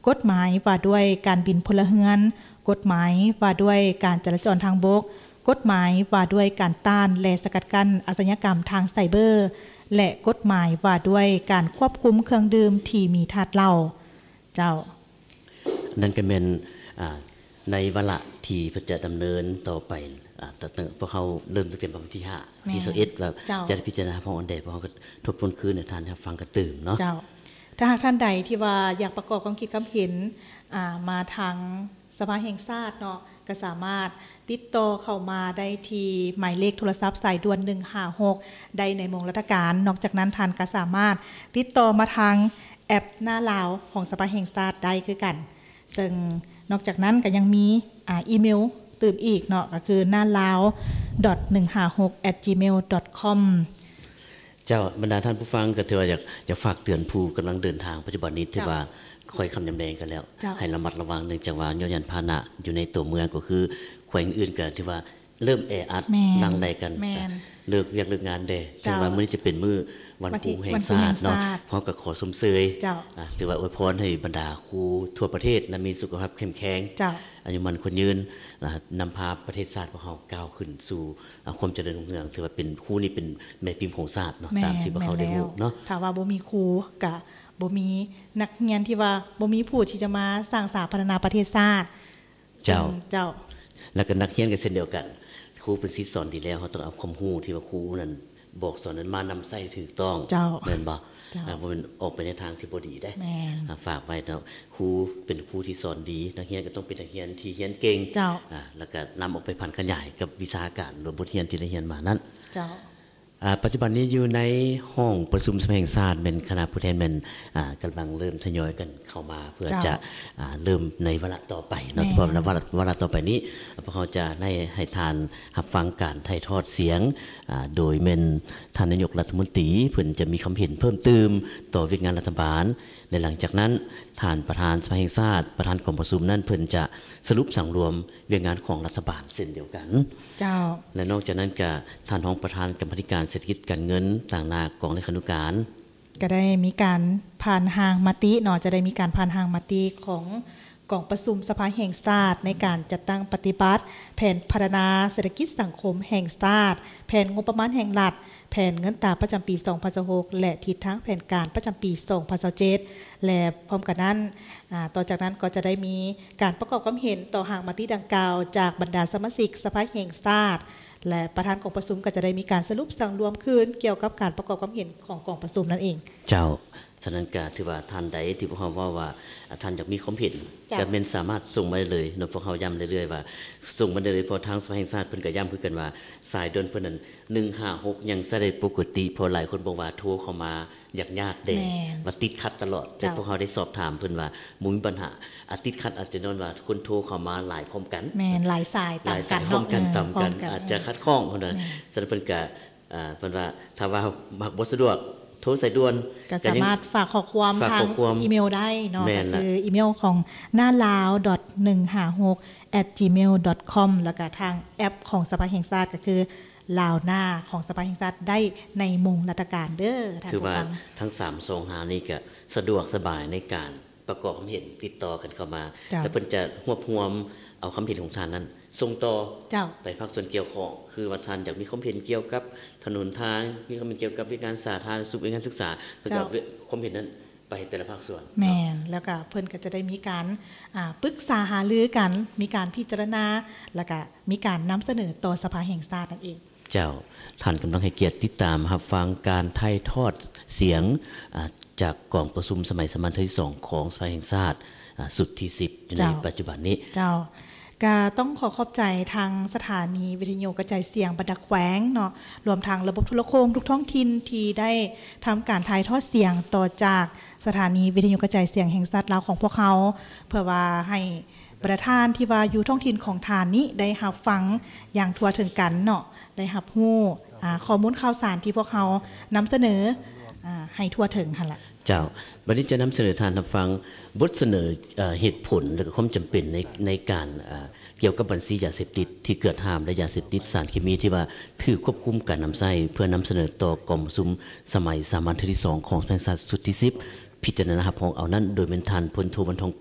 กฎหมายว่าด้วยการบินพลเรือนกฎหมายว่าด้วยการจราจรทางบกกฎหมายว่าด้วยการต้านและสกัดกั้นอาชญากรรมทางไซเบอร์และกฎหมายว่าด้วยการควบคุมเครื่องดื่มที่มีธาตุเหล้าเจ้านั่นก็เป็นในวาระที่จะดำเนินต่อไปตั้งพวกเขาเริ่มตั้งแต่วันที่5ที่21ว่าจะพิจารณาพออันใดพวกเขาก็ทบทวนคืนในทานฟังกระตื่มเนาะเจ้าถ้าหากท่านใดที่ว่าอยากประกอบความคิดความเห็นมาทางสภาแห่งชาติเนาะก็สามารถติดต่อเข้ามาได้ที่หมายเลขโทรศัพท์สายด่วน156ได้ในวงราชการนอกจากนั้นท่านก็สามารถติดต่อมาทางแอปหน้าลาวของสภาแห่งชาติได้คือกันซึ่งนอกจากนั้นก็ยังมีอีเมลตื่มอีกเนาะก็คือหน้าลาว 156@gmail.com เจ้าบรรดาท่านผู้ฟังก็ถือว่าอยากฝากเตือนผู้กำลังเดินทางปัจจุบันนี้ที่ว่าค่อยคำยำแดงกันแล้วให้ระมัดระวังเนื่องจากว่ายานยานพาหนะอยู่ในตัวเมืองก็คือแขวงอื่นก็ที่ว่าเริ่มแออัดลังไหลกันเลิกเลิกงานเด้จังว่ามื้อจะเป็นมื้อวันครูแห่งชาติเนาะพร้อมกับขอสมเสยถือว่าอวยพรให้บรรดาครูทั่วประเทศมีสุขภาพเข้มแข็งอายุมันคนยืนนำพาประเทศชาติของเราก้าวขึ้นสู่ความเจริญรุ่งเรืองถือว่าเป็นครูนี่เป็นแม่พิมพ์ของชาติเนาะตามที่พวกเขาได้รู้เนาะถ้าว่าบ่มีครูก็บ่มีนักเรียนที่ว่าบ่มีผู้ที่จะมาสร้างสรรค์พัฒนาประเทศชาติเจ้าแล้วก็นักเรียนก็เช่นเดียวกันครูเป็นศิษย์สอนดีแล้วเขาต้องเอาความรู้ที่ว่าครูนั้นบอกสอนนั้นมานำใส่ถูกต้องแม่นบ่มันออกไปในทางที่บ่ดีได้ฝากไว้เนาะครูเป็นครูที่สอนดีนักเรียนก็ต้องเป็นนักเรียนที่เรียนเก่งแล้วก็นำออกไปพันขยายกับวิชาการหรือบทเรียนที่เรียนมานั้นปัจจุบันนี้อยู่ในห้องประชุมสภาแห่งชาติเป็นคณะผู้แทนเป็นกำลังเริ่มทยอยกันเข้ามาเพื่อจะเริ่มในวาระต่อไปเนาะเพราะวาระต่อไปนี้พวกเขาจะได้ให้ทานรับฟังการถ่ายทอดเสียงโดยเมนท่านนายกรัฐมนตรีเพิ่นจะมีความเห็นเพิ่มเติมต่อวิงานรัฐบาลและหลังจากนั้นท่านประธานสภาแห่งชาติประธานกองประชุมนั้นเพิ่นจะสรุปสั่งรวมเรื่องงานของรัฐบาลเช่นเดียวกันเจ้าและนอกจากนั้นก็ท่านรองประธานกรรมาธิการเศรษฐกิจการเงินต่างหน้ากองเลขานุการก็ได้มีการผ่านทางมติเนาะจะได้มีการผ่านทางมติของกองประชุมสภาแห่งชาติในการจัดตั้งปฏิบัติแผนพัฒนาเศรษฐกิจสังคมแห่งชาติแผนงบประมาณแห่งรัฐแผนเงินตราประจำปี2026และทิศทางแผนการประจำปี2027และพร้อมกันนั้นต่อจากนั้นก็จะได้มีการประกอบความเห็นต่อหางมติดังกล่าวจากบรรดาสมาชิกสภาแห่งชาติและประธานกองประชุมก็จะได้มีการสรุปสั่งรวมคืนเกี่ยวกับการประกอบความเห็นของกองประชุมนั่นเองเจ้าฉะนั้นก็ถือว่าท่านใดที่พวกเราว่าท่านอยากมีความเห็นก็เป็นสามารถส่งมาได้เลยเนาะพวกเราย้ำเรื่อยๆว่าส่งมาได้เลยเพราะทางสภาแห่งชาติเพิ่นก็ย้ำคือกันว่าสายด่วนเพิ่นนั้น156ยังใช้ได้ปกติเพราะหลายคนบอกว่าโทรเข้ามายากๆเด้ว่าติดขัดตลอดแต่พวกเราได้สอบถามเพิ่นว่ามีปัญหาติดขัดอาจจะนอนว่าคนโทรเข้ามาหลายพร้อมกันแม่นหลายสายต่างกันพร้อมกันต่ำกันอาจจะขัดข้องเพิ่นน่ะฉะนั้นเพิ่นก็เพิ่นว่าถ้าว่าบ่สะดวกโทรสายด่วนก็สามารถฝากข้อความทางอีเมลได้เนาะก็คืออีเมลของหน้าลาว 156@gmail.com แล้วก็ทางแอปของสภาแห่งชาติก็คือลาวหน้าของสภาแห่งชาติได้ในมุงราชการเด้อท่านผู้ฟังทั้ง3 2 5นี้ก็สะดวกสบายในการประกอบความเห็นติดต่อกันเข้ามาแล้วเพิ่นจะรวบรวมเอาความเห็นของท่านนั้นส่งต่อไปภาคส่วนเกี่ยวข้องคือว่าท่านอยากมีความเห็นเกี่ยวกับถนนทางมีความเห็นเกี่ยวกับวิการสาธารณสุขวิการศึกษาเพื่อจะความเห็นนั้นไปแต่ละภาคส่วนแม่นแล้วก็เพิ่นก็จะได้มีการปรึกษาหารือกันมีการพิจารณาแล้วก็มีการนำเสนอต่อสภาแห่งชาตินั่นเองเจ้าท่านกำลังให้เกียรติติดตามรับฟังการถ่ายทอดเสียงจากกองประชุมสมัยสามัญที่2ของสภาแห่งชาติสุดที่10อยู่ในปัจจุบันนี้เจ้าก็ต้องขอบใจทางสถานีวิทยุกระจายเสียงบรรดาแขวงเนาะรวมทางระบบโทรโข่งทุกท้องถิ่นที่ได้ทำการถ่ายทอดเสียงต่อจากสถานีวิทยุกระจายเสียงแห่งชาติลาวของพวกเขาเพื่อว่าให้ประธานที่ว่าอยู่ท้องถิ่นของฐานนี้ได้รับฟังอย่างทั่วถึงกันเนาะได้รับรู้ข้อมูลข่าวสารที่พวกเขานำเสนอให้ทั่วถึงหั่นล่ะเจ้าบัดนี้จะนำเสนอทานรับฟังบทเสนอเหตุผลและความจำเป็นในการเกี่ยวกับบัญชียาเสพติดที่เกิดห้ามและยาเสพติดสารเคมีที่ว่าถือควบคุมการนำใช้เพื่อนำเสนอต่อกองประชุมสมัยสามัญที่2ของสภาแห่งชาติสุดที่10พิจารณารับรองเอานั้นโดยเป็นท่านพลโทบรรทอง